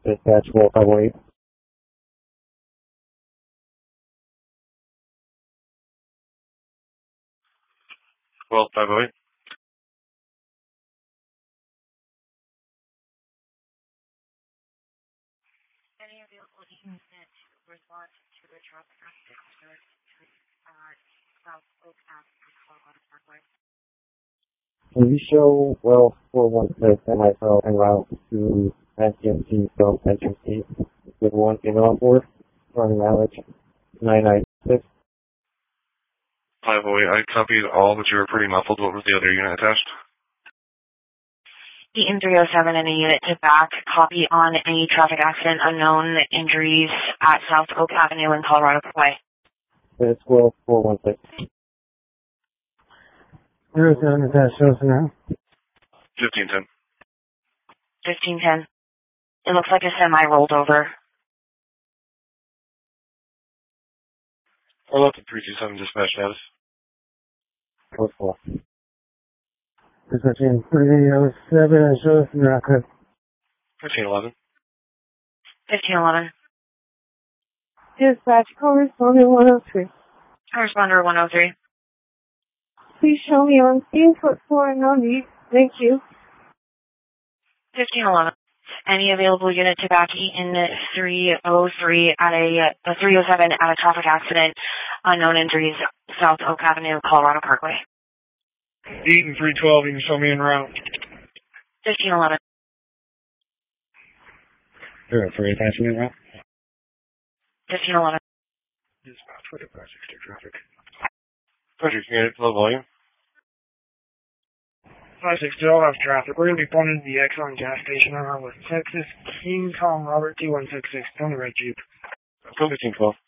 Dispatch 1258. 1258. Any available unit response to the traffic accident South Oak Avenue, Colorado Parkway? Can you show well 416 and myself en route to SCMC from Entrance East with one female on board, running mileage 996? 508, I copied all, but you were pretty muffled. What was the other unit attached? Eaton 307 and a unit to back. Copy on any traffic accident, unknown injuries at South Oak Avenue in Colorado Parkway. It's 416. 07 attached, show us now. 1510. 1510. It looks like a semi rolled over. I'll up to 327 dispatch status. Code 4. Dispatch in 307, show us now. 1511. 1511. Dispatch, correspondent 103. Corresponder 103. Please show me on scene, foot 4 and no need. Thank you. 1511. Any available unit to back Eaton 303 at a 307 at a traffic accident, unknown injuries, South Oak Avenue, Colorado Parkway. Eaton 312, you can show me en route. 1511. Sure, for attachment route? 1511. Dispatch, what about 60 traffic? Frederick, unit, low volume. 560, I'll have traffic. We're going to be pulling into the Exxon gas station on our West Texas. King Kong Robert 2166, on the red Jeep. Go 1512.